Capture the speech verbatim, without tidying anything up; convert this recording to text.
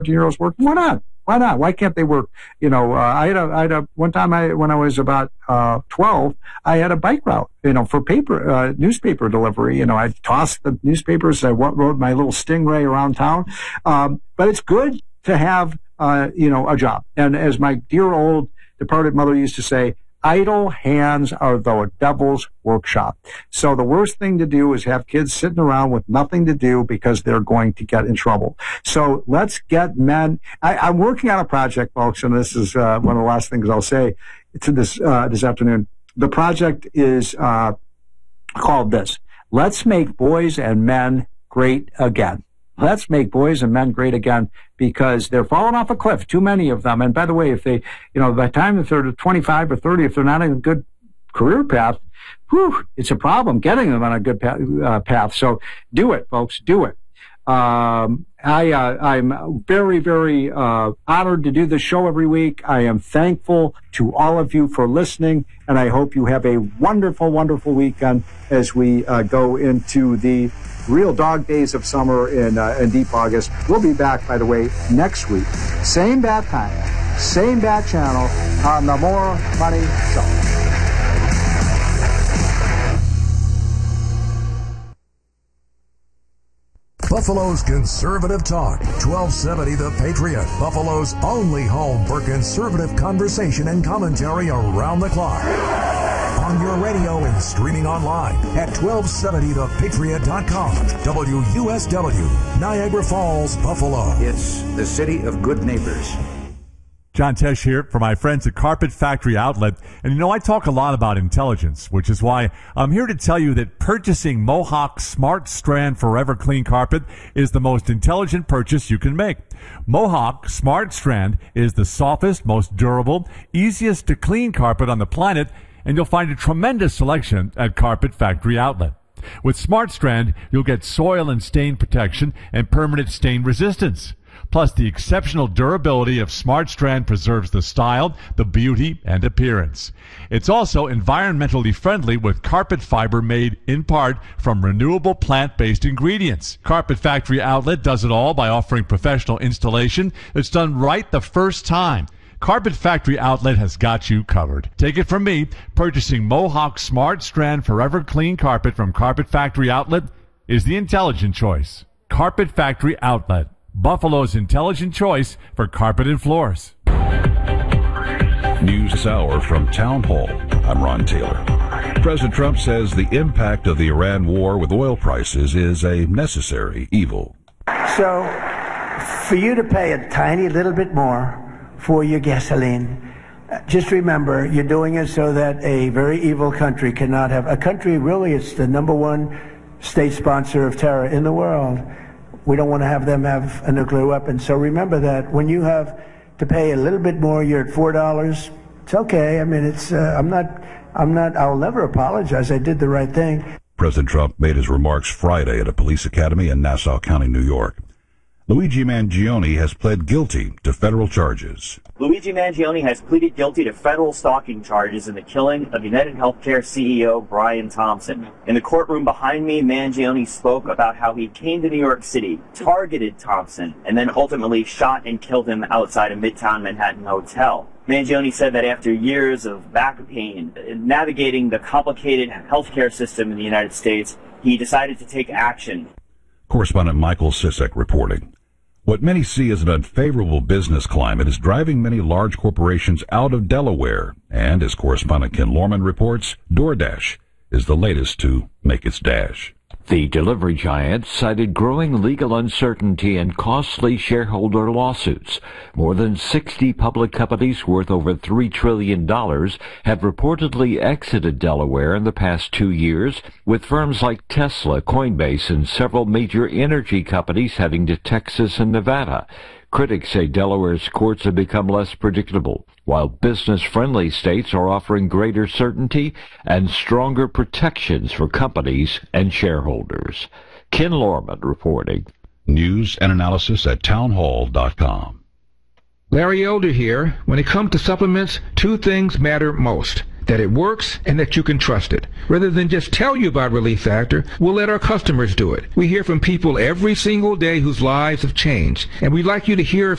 fourteen-year-olds working? Why not? Why not? Why can't they work? You know, uh, I had a, I had a, one time I, when I was about, uh, twelve, I had a bike route, you know, for paper, uh, newspaper delivery. You know, I tossed the newspapers. I rode my little Stingray around town. Um, but it's good to have, uh, you know, a job. And as my dear old departed mother used to say, idle hands are the devil's workshop. So the worst thing to do is have kids sitting around with nothing to do because they're going to get in trouble. So let's get men. I, I'm working on a project, folks, and this is uh, one of the last things I'll say to this uh, this afternoon. The project is uh, called this: Let's Make Boys and Men Great Again. Let's make boys and men great again, because they're falling off a cliff, too many of them. And by the way, if they, you know, by the time if they're twenty-five or thirty, if they're not in a good career path, whew, it's a problem getting them on a good path. Uh, path. So do it, folks, do it. Um, I, uh, I'm very, very, uh, honored to do this show every week. I am thankful to all of you for listening, and I hope you have a wonderful, wonderful weekend as we, uh, go into the real dog days of summer in, uh, in deep August. We'll be back, by the way, next week. Same bat time, same bat channel on the More Money Show. Buffalo's Conservative Talk, twelve seventy The Patriot, Buffalo's only home for conservative conversation and commentary around the clock. On your radio and streaming online at twelve seventy the patriot dot com. W U S W, Niagara Falls, Buffalo. It's the city of good neighbors. John Tesh here for my friends at Carpet Factory Outlet. And you know, I talk a lot about intelligence, which is why I'm here to tell you that purchasing Mohawk Smart Strand Forever Clean Carpet is the most intelligent purchase you can make. Mohawk Smart Strand is the softest, most durable, easiest to clean carpet on the planet, and you'll find a tremendous selection at Carpet Factory Outlet. With Smart Strand, you'll get soil and stain protection and permanent stain resistance. Plus, the exceptional durability of Smart Strand preserves the style, the beauty, and appearance. It's also environmentally friendly with carpet fiber made in part from renewable plant-based ingredients. Carpet Factory Outlet does it all by offering professional installation that's done right the first time. Carpet Factory Outlet has got you covered. Take it from me, purchasing Mohawk Smart Strand Forever Clean Carpet from Carpet Factory Outlet is the intelligent choice. Carpet Factory Outlet, Buffalo's intelligent choice for carpet and floors. News this hour from Town Hall. I'm Ron Taylor. President Trump says the impact of the Iran war with oil prices is a necessary evil. So, for you to pay a tiny little bit more for your gasoline, just remember, you're doing it so that a very evil country cannot have... A country, really, it's the number one state sponsor of terror in the world. We don't want to have them have a nuclear weapon. So remember that when you have to pay a little bit more, you're at four dollars. It's okay. I mean, it's. Uh, I'm not. I'm not. I'll never apologize. I did the right thing. President Trump made his remarks Friday at a police academy in Nassau County, New York. Luigi Mangione has pled guilty to federal charges. Luigi Mangione has pleaded guilty to federal stalking charges in the killing of United Healthcare C E O Brian Thompson. In the courtroom behind me, Mangione spoke about how he came to New York City, targeted Thompson, and then ultimately shot and killed him outside a Midtown Manhattan hotel. Mangione said that after years of back pain, navigating the complicated healthcare system in the United States, he decided to take action. Correspondent Michael Sisek reporting. What many see as an unfavorable business climate is driving many large corporations out of Delaware. And as correspondent Ken Lorman reports, DoorDash is the latest to make its dash. The delivery giant cited growing legal uncertainty and costly shareholder lawsuits. More than sixty public companies worth over three trillion dollars have reportedly exited Delaware in the past two years, with firms like Tesla, Coinbase, and several major energy companies heading to Texas and Nevada. Critics say Delaware's courts have become less predictable, while business-friendly states are offering greater certainty and stronger protections for companies and shareholders. Ken Lorman reporting. News and analysis at townhall dot com. Larry Elder here. When it comes to supplements, two things matter most: that it works, and that you can trust it. Rather than just tell you about Relief Factor, we'll let our customers do it. We hear from people every single day whose lives have changed, and we'd like you to hear